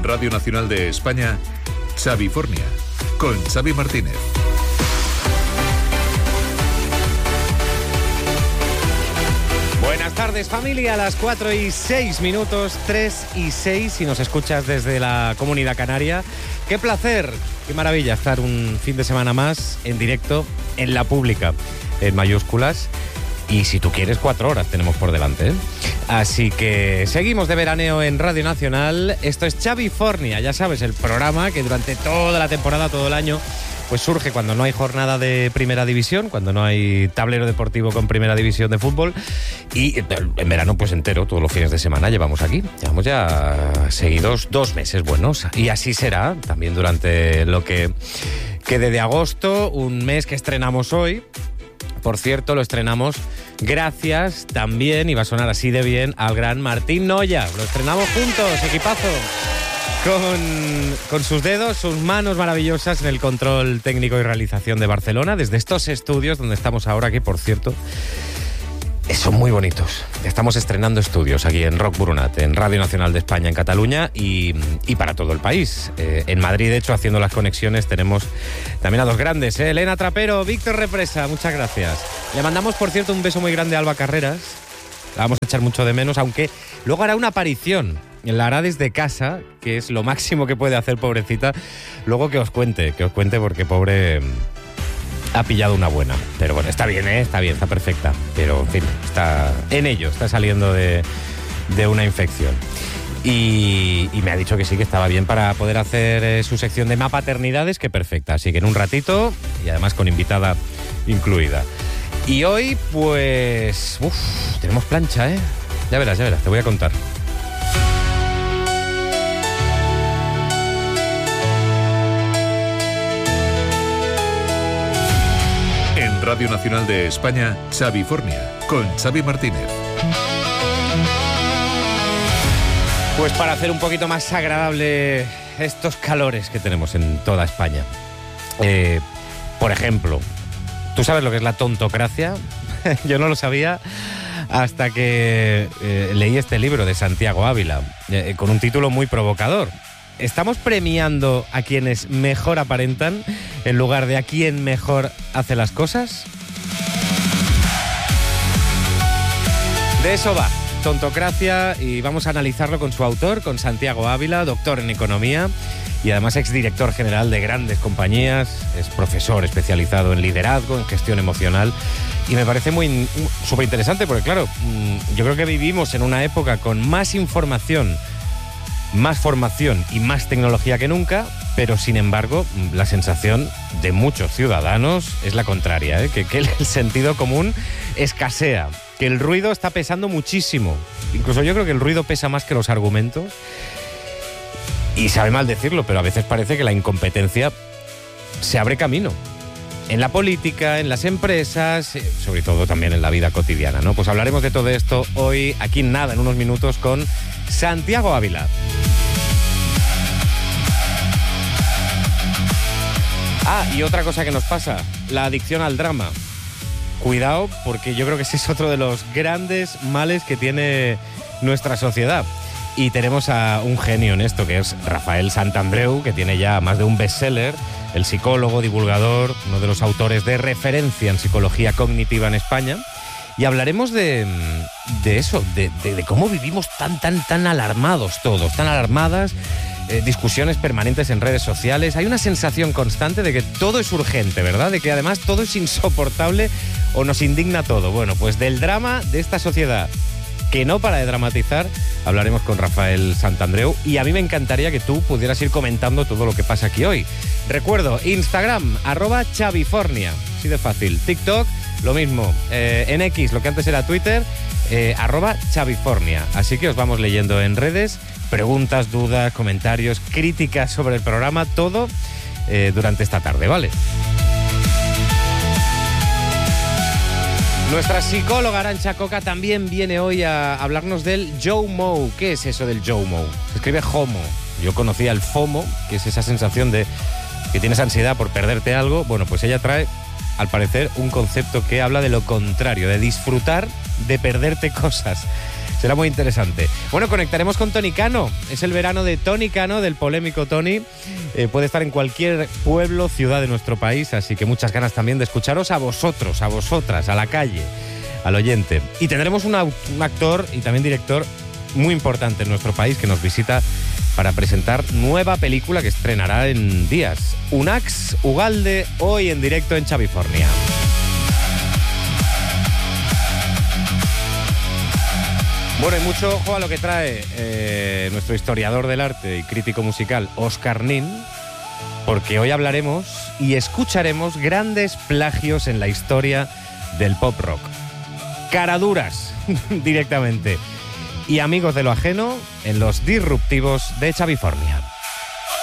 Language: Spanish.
Radio Nacional de España, Xavifornia, con Xavi Martínez. Buenas tardes, familia, a las 4:06, 3:06, si nos escuchas desde la Comunidad Canaria. Qué placer, qué maravilla estar un fin de semana más en directo en La Pública, en mayúsculas. Y si tú quieres, 4 horas tenemos por delante, ¿eh? Así que seguimos de veraneo en Radio Nacional. Esto es Xavifornia, ya sabes, el programa que durante toda la temporada, todo el año, pues surge cuando no hay jornada de Primera División, cuando no hay tablero deportivo con Primera División de fútbol. Y en verano, pues entero, todos los fines de semana llevamos aquí. Llevamos ya seguidos 2 meses buenos. Y así será también durante lo que quede de agosto, un mes que estrenamos hoy. Por cierto, lo estrenamos gracias también, y va a sonar así de bien, al gran Martín Noya. Lo estrenamos juntos, equipazo. Con sus dedos, sus manos maravillosas en el control técnico y realización de Barcelona, desde estos estudios donde estamos ahora, que por cierto son muy bonitos. Estamos estrenando estudios aquí en Roc Brunat, en Radio Nacional de España, en Cataluña y para todo el país. En Madrid, de hecho, haciendo las conexiones, tenemos también a 2 grandes, Elena Trapero, Víctor Represa, muchas gracias. Le mandamos, por cierto, un beso muy grande a Alba Carreras. La vamos a echar mucho de menos, aunque luego hará una aparición. La hará desde casa, que es lo máximo que puede hacer, pobrecita. Luego que os cuente porque pobre ha pillado una buena. Pero bueno, está bien, está bien, está perfecta. Pero en fin, está en ello, está saliendo de una infección. Y me ha dicho que sí, que estaba bien para poder hacer su sección de Mapaternidades, que perfecta. Así que en un ratito, y además con invitada incluida. Y hoy, pues, tenemos plancha, ¿eh? Ya verás, te voy a contar. En Radio Nacional de España, Xavifornia, con Xavi Martínez. Pues para hacer un poquito más agradable estos calores que tenemos en toda España. Por ejemplo, ¿tú sabes lo que es la tontocracia? Yo no lo sabía hasta que leí este libro de Santiago Ávila, con un título muy provocador. ¿Estamos premiando a quienes mejor aparentan en lugar de a quien mejor hace las cosas? De eso va Tontocracia, y vamos a analizarlo con su autor, con Santiago Ávila, doctor en economía y además exdirector general de grandes compañías, es profesor especializado en liderazgo, en gestión emocional, y me parece muy súper interesante porque, claro, yo creo que vivimos en una época con más información, más formación y más tecnología que nunca, pero sin embargo la sensación de muchos ciudadanos es la contraria, que el sentido común escasea, que el ruido está pesando muchísimo. Incluso yo creo que el ruido pesa más que los argumentos, y sabe mal decirlo, pero a veces parece que la incompetencia se abre camino en la política, en las empresas, sobre todo también en la vida cotidiana, ¿no? Pues hablaremos de todo esto hoy, aquí en unos minutos, con Santiago Ávila. Y otra cosa que nos pasa, la adicción al drama. Cuidado, porque yo creo que ese es otro de los grandes males que tiene nuestra sociedad. Y tenemos a un genio en esto, que es Rafael Santandreu, que tiene ya más de un bestseller, el psicólogo, divulgador, uno de los autores de referencia en psicología cognitiva en España. Y hablaremos de eso, de cómo vivimos tan alarmados todos, tan alarmadas, discusiones permanentes en redes sociales. Hay una sensación constante de que todo es urgente, ¿verdad? De que además todo es insoportable o nos indigna todo. Bueno, pues del drama de esta sociedad que no para de dramatizar, hablaremos con Rafael Santandreu, y a mí me encantaría que tú pudieras ir comentando todo lo que pasa aquí hoy. Recuerdo, Instagram, @Xavifornia, así de fácil. TikTok, lo mismo. En X, lo que antes era Twitter, @Xavifornia. Así que os vamos leyendo en redes, preguntas, dudas, comentarios, críticas sobre el programa, todo durante esta tarde, ¿vale? Nuestra psicóloga Arantxa Coca también viene hoy a hablarnos del JOMO. ¿Qué es eso del JOMO? Se escribe JOMO. Yo conocía el FOMO, que es esa sensación de que tienes ansiedad por perderte algo. Bueno, pues ella trae al parecer, un concepto que habla de lo contrario, de disfrutar de perderte cosas. Será muy interesante. Bueno, conectaremos con Tony Cano. Es el verano de Tony Cano, del polémico Tony. Puede estar en cualquier pueblo, ciudad de nuestro país, así que muchas ganas también de escucharos a vosotros, a vosotras, a la calle, al oyente. Y tendremos un actor y también director muy importante en nuestro país que nos visita para presentar nueva película que estrenará en días. Unax Ugalde, hoy en directo en Xavifornia. Bueno, y mucho ojo a lo que trae nuestro historiador del arte y crítico musical, Óscar Nin, porque hoy hablaremos y escucharemos grandes plagios en la historia del pop rock. Caraduras, directamente. Y amigos de lo ajeno en los disruptivos de Xavifornia.